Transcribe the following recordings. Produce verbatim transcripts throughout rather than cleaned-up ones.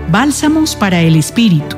Bálsamos para el Espíritu.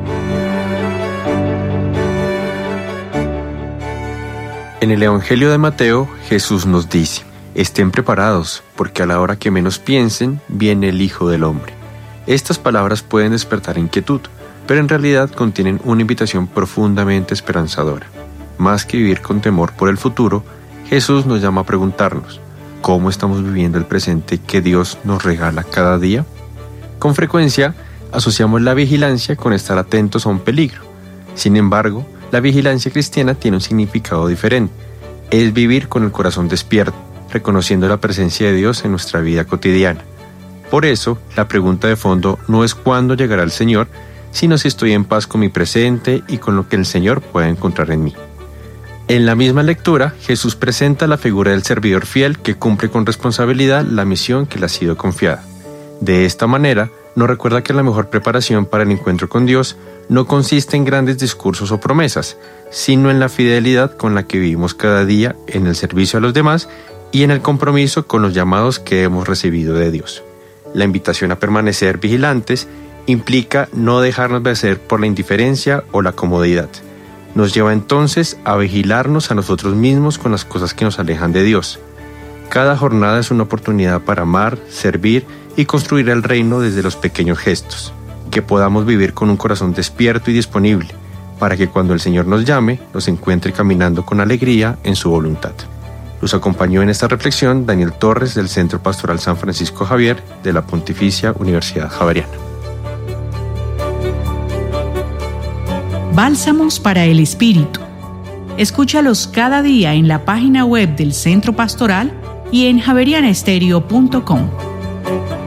En el Evangelio de Mateo, Jesús nos dice: estén preparados, porque a la hora que menos piensen, viene el Hijo del Hombre. Estas palabras pueden despertar inquietud, pero en realidad contienen una invitación profundamente esperanzadora. Más que vivir con temor por el futuro, Jesús nos llama a preguntarnos: ¿cómo estamos viviendo el presente que Dios nos regala cada día? Con frecuencia, asociamos la vigilancia con estar atentos a un peligro. Sin embargo, la vigilancia cristiana tiene un significado diferente. Es vivir con el corazón despierto, reconociendo la presencia de Dios en nuestra vida cotidiana. Por eso, la pregunta de fondo no es cuándo llegará el Señor, sino si estoy en paz con mi presente y con lo que el Señor pueda encontrar en mí. En la misma lectura, Jesús presenta la figura del servidor fiel que cumple con responsabilidad la misión que le ha sido confiada. De esta manera, nos recuerda que la mejor preparación para el encuentro con Dios no consiste en grandes discursos o promesas, sino en la fidelidad con la que vivimos cada día en el servicio a los demás y en el compromiso con los llamados que hemos recibido de Dios. La invitación a permanecer vigilantes implica no dejarnos vencer por la indiferencia o la comodidad. Nos lleva entonces a vigilarnos a nosotros mismos con las cosas que nos alejan de Dios. Cada jornada es una oportunidad para amar, servir y construir el reino desde los pequeños gestos. Que podamos vivir con un corazón despierto y disponible, para que cuando el Señor nos llame, nos encuentre caminando con alegría en su voluntad. Los acompañó en esta reflexión Daniel Torres del Centro Pastoral San Francisco Javier de la Pontificia Universidad Javeriana. Bálsamos para el Espíritu. Escúchalos cada día en la página web del Centro Pastoral y en javeriana estéreo punto com.